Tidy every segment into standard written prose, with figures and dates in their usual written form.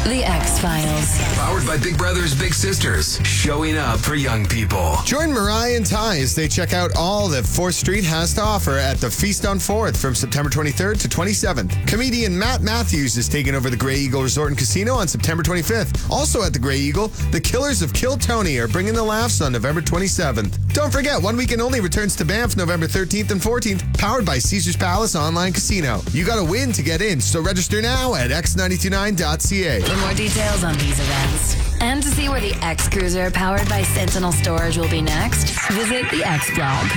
The X-Files. Powered by Big Brothers Big Sisters. Showing up for young people. Join Mariah and Ty as they check out all that 4th Street has to offer at the Feast on 4th from September 23rd to 27th. Comedian Matt Matthews is taking over the Grey Eagle Resort and Casino on September 25th. Also at the Grey Eagle, the Killers of Kill Tony are bringing the laughs on November 27th. Don't forget, One Weekend Only returns to Banff November 13th and 14th, powered by Caesars Palace Online Casino. You got to win to get in, so register now at x929.ca. For more details on these events and to see where the X Cruiser powered by Sentinel Storage will be next, visit the X blog.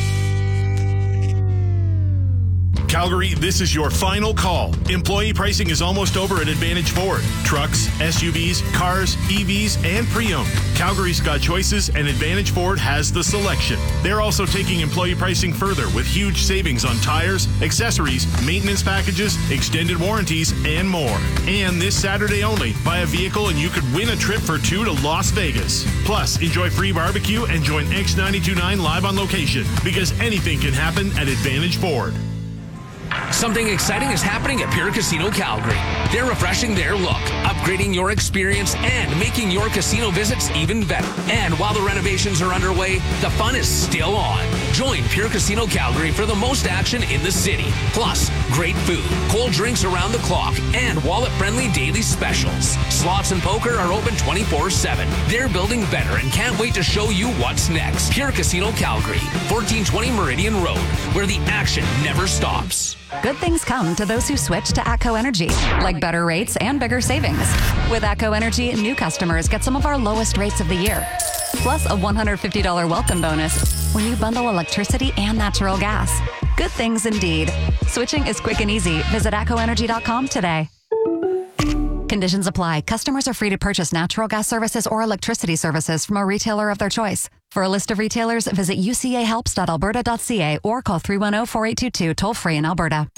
Calgary, this is your final call. Employee pricing is almost over at Advantage Ford. Trucks, SUVs, cars, EVs, and pre-owned. Calgary's got choices, and Advantage Ford has the selection. They're also taking employee pricing further with huge savings on tires, accessories, maintenance packages, extended warranties, and more. And this Saturday only, buy a vehicle and you could win a trip for 2 to Las Vegas. Plus, enjoy free barbecue and join X929 live on location, because anything can happen at Advantage Ford. Something exciting is happening at Pure Casino Calgary. They're refreshing their look, upgrading your experience, and making your casino visits even better. And while the renovations are underway, the fun is still on. Join Pure Casino Calgary for the most action in the city. Plus, great food, cold drinks around the clock, and wallet-friendly daily specials. Slots and poker are open 24/7. They're building better and can't wait to show you what's next. Pure Casino Calgary, 1420 Meridian Road, where the action never stops. Good things come to those who switch to ATCO Energy, like better rates and bigger savings. With ATCO Energy, new customers get some of our lowest rates of the year, plus a $150 welcome bonus when you bundle electricity and natural gas. Good things indeed. Switching is quick and easy. Visit ATCOenergy.com today. Conditions apply. Customers are free to purchase natural gas services or electricity services from a retailer of their choice. For a list of retailers, visit ucahelps.alberta.ca or call 310-4822 toll-free in Alberta.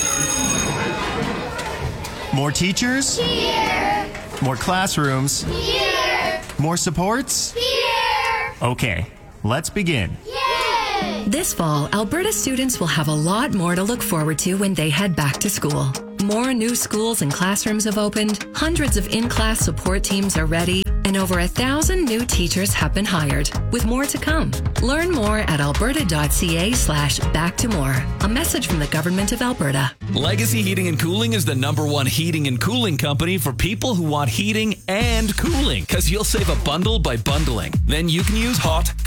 More teachers? Here! More classrooms? Here! More supports? Here! Okay, let's begin. Yay! This fall, Alberta students will have a lot more to look forward to when they head back to school. More new schools and classrooms have opened, hundreds of in-class support teams are ready, and over 1,000 new teachers have been hired, with more to come. Learn more at alberta.ca/back-to-more. A message from the Government of Alberta. Legacy Heating and Cooling is the #1 heating and cooling company for people who want heating and cooling, because you'll save a bundle by bundling. Then you can use hot,